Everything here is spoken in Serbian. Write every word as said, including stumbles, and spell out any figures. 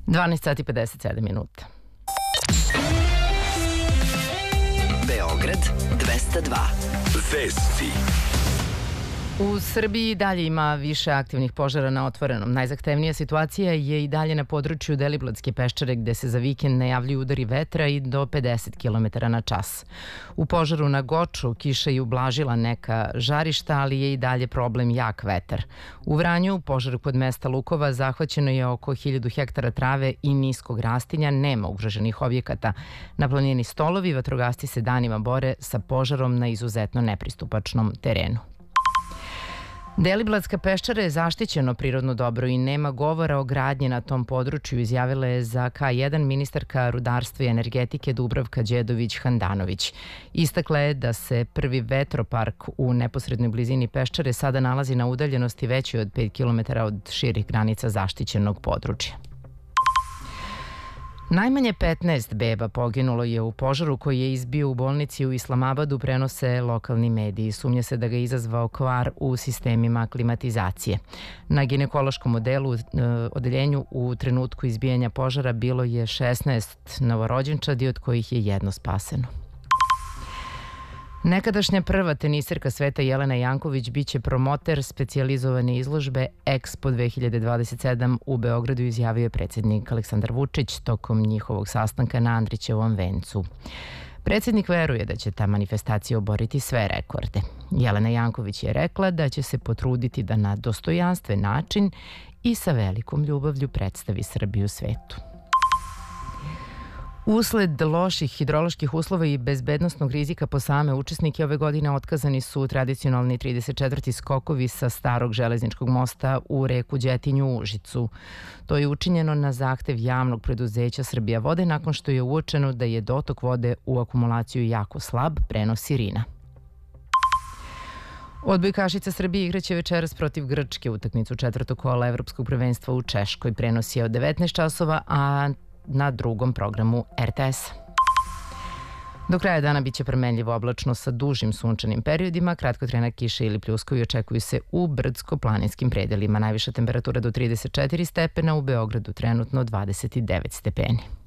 dvanaest sati pedeset sedam minuta. Beograd dvesta dva. Vesti. U Srbiji dalje ima više aktivnih požara na otvorenom. Najzahtevnija situacija je i dalje na području Deliblatske peščare gde se za vikend najavljuju udari vetra i do pedeset kilometara na čas. U požaru na Goču kiša je ublažila neka žarišta, ali je i dalje problem jak vetar. U Vranju, u požaru kod mesta Lukova, zahvaćeno je oko hiljadu hektara trave i niskog rastinja, nema ugroženih objekata. Na planini Stolovi vatrogasci se danima bore sa požarom na izuzetno nepristupačnom terenu. Deliblatska peščara je zaštićeno prirodno dobro i nema govora o gradnji na tom području, izjavila je za K jedan ministarka rudarstva i energetike Dubravka Đedović-Handanović. Istakla je da se prvi vetropark u neposrednoj blizini peščare sada nalazi na udaljenosti većoj od pet kilometara od širih granica zaštićenog područja. Najmanje petnaest beba poginulo je u požaru koji je izbio u bolnici u Islamabadu, prenose lokalni mediji. Sumnja se da ga je izazvao kvar u sistemima klimatizacije. Na ginekološkom odelu, odeljenju u trenutku izbijanja požara bilo je šesnaest novorođenčadi, od kojih je jedno spaseno. Nekadašnja prva teniserka sveta Jelena Janković biće promoter specijalizovane izložbe Expo dve hiljade dvadeset sedam u Beogradu, izjavio je predsjednik Aleksandar Vučić tokom njihovog sastanka na Andrićevom vencu. Predsjednik veruje da će ta manifestacija oboriti sve rekorde. Jelena Janković je rekla da će se potruditi da na dostojanstven način i sa velikom ljubavlju predstavi Srbiju svetu. Usled loših hidroloških uslova i bezbednosnog rizika po same učesnike, ove godine otkazani su tradicionalni trideset četvrti skokovi sa starog železničkog mosta u reku Đetinju u Užicu. To je učinjeno na zahtev javnog preduzeća Srbija vode nakon što je uočeno da je dotok vode u akumulaciju jako slab, prenosi RINA. Odbojkašica Srbije igraće večeras protiv Grčke, utakmicu četvrtog kola Evropskog prvenstva u Češkoj, prenosi je od devetnaest časova, a na drugom programu R T S. Do kraja dana biće promenljivo oblačno sa dužim sunčanim periodima, kratkotrajna kiša ili pljuskovi očekuju se u brdsko-planinskim predelima. Najviša temperatura do trideset četiri stepena, u Beogradu trenutno dvadeset devet stepeni.